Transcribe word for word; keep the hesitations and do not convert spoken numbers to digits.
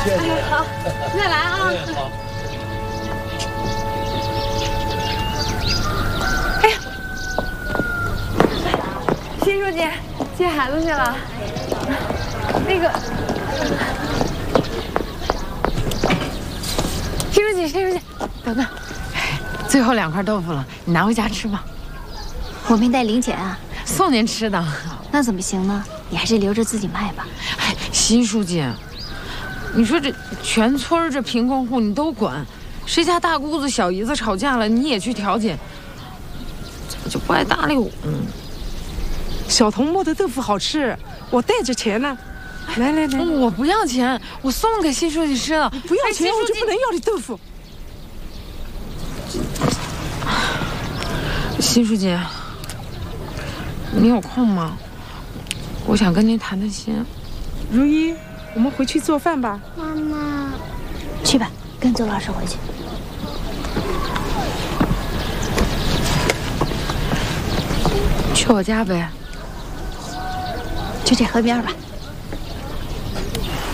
谢谢。 好，再来啊。 好。 哎呀，辛书记接孩子去了。那个，辛书记，辛书记，等等，最后两块豆腐了，你拿回家吃吧。 我没带零钱啊， 送您吃的。 那怎么行呢？你还是留着自己卖吧。 哎，辛书记，你说这全村这贫困户你都管，谁家大姑子小姨子吵架了你也去调解，怎么就不爱搭理我呢？ 小童磨的豆腐好吃，我带着钱呢。来来来， 我不要钱，我送给辛书记吃的。 不要钱我就不能要你豆腐。 辛书记，你有空吗？我想跟您谈谈心。 如一，我们回去做饭吧。 妈妈，去吧，跟邹老师回去。 去我家呗。 去这河边吧。